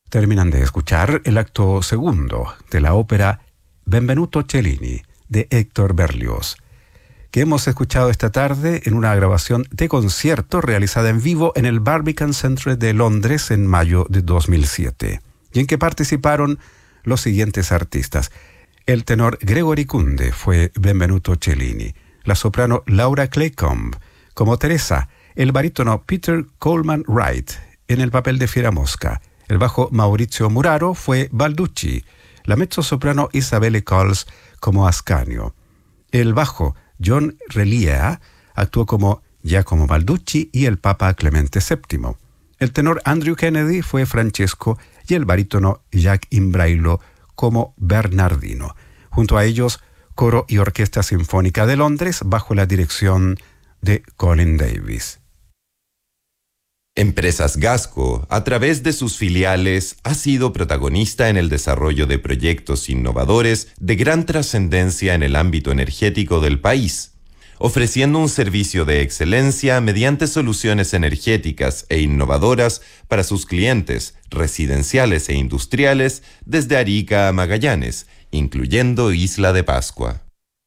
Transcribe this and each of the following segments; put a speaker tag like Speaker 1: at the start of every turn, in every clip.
Speaker 1: Terminan de escuchar el acto segundo de la ópera Benvenuto Cellini de Héctor Berlioz, que hemos escuchado esta tarde en una grabación de concierto realizada en vivo en el Barbican Centre de Londres en mayo de 2007, y en que participaron los siguientes artistas. El tenor Gregory Kunde fue Benvenuto Cellini, la soprano Laura Claycomb como Teresa, el barítono Peter Coleman Wright en el papel de Fiera Mosca, el bajo Maurizio Muraro fue Balducci, la mezzosoprano Isabelle Coles como Ascanio, el bajo John Relia actuó como Giacomo Balducci y el Papa Clemente VII. El tenor Andrew Kennedy fue Francesco y el barítono Jacques Imbrailo como Bernardino. Junto a ellos, coro y orquesta sinfónica de Londres bajo la dirección de Colin Davis.
Speaker 2: Empresas Gasco, a través de sus filiales, ha sido protagonista en el desarrollo de proyectos innovadores de gran trascendencia en el ámbito energético del país, ofreciendo un servicio de excelencia mediante soluciones energéticas e innovadoras para sus clientes residenciales e industriales desde Arica a Magallanes, incluyendo Isla de Pascua.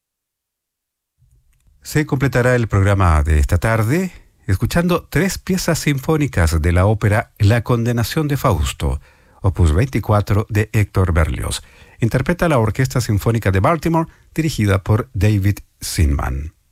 Speaker 1: Se completará el programa de esta tarde escuchando 3 piezas sinfónicas de la ópera La condenación de Fausto, opus 24 de Héctor Berlioz. Interpreta la Orquesta Sinfónica de Baltimore, dirigida por David Zinman.